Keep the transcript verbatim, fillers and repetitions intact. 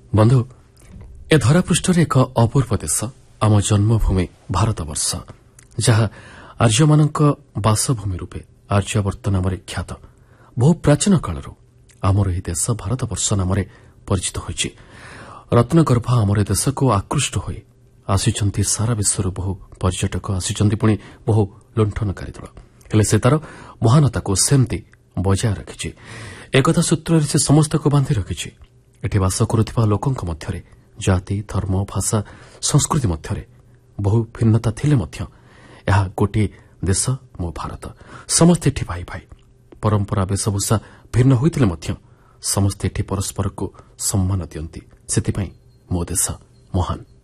ବନ୍ଧୁ, ଏ ଧରାପୃଷ୍ଠରେ ଏକ ଅପୂର୍ବ ଦେଶ ଆମ ଜନ୍ମଭୂମି ଭାରତବର୍ଷ, ଯାହା ଆର୍ଯ୍ୟମାନଙ୍କ ବାସଭୂମି ରୂପେ ଆର୍ଯ୍ୟାବର୍ତ୍ତ ନାମରେ ଖ୍ୟାତ। ବହୁ ପ୍ରାଚୀନ କାଳରୁ ଆମର ଏହି ଦେଶ ଭାରତବର୍ଷ ନାମରେ ପରିଚିତ ହୋଇଛି। ରତ୍ନଗର୍ଭ ଆମର ଏ ଦେଶକୁ ଆକୃଷ୍ଟ ହୋଇ ଆସିଛନ୍ତି ସାରା ବିଶ୍ୱରୁ ବହୁ ପର୍ଯ୍ୟଟକ, ଆସିଛନ୍ତି ପୁଣି ବହୁ ଲୁଣ୍ଠନକାରୀ ଦଳ। ହେଲେ ସେ ତାର ମହାନତାକୁ ସେମିତି ବଜାୟ ରଖିଛି। ଏକତା ସୂତ୍ରରେ ସେ ସମସ୍ତଙ୍କୁ ବାନ୍ଧି ରଖିଛି। ଏଠି ବାସ କରୁଥିବା ଲୋକଙ୍କ ମଧ୍ୟରେ ଜାତି, ଧର୍ମ, ଭାଷା, ସଂସ୍କୃତି ମଧ୍ୟରେ ବହୁ ଭିନ୍ନତା ଥିଲେ ମଧ୍ୟ ଏହା ଗୋଟିଏ ଦେଶ, ମୋ ଭାରତ। ସମସ୍ତେ ଏଠି ଭାଇ ଭାଇ। ପରମ୍ପରା, ବେଶଭୂଷା ଭିନ୍ନ ହୋଇଥିଲେ ମଧ୍ୟ ସମସ୍ତେ ଏଠି ପରସ୍ପରକୁ ସମ୍ମାନ ଦିଅନ୍ତି। ସେଥିପାଇଁ ମୋ ଦେଶ ମହାନ।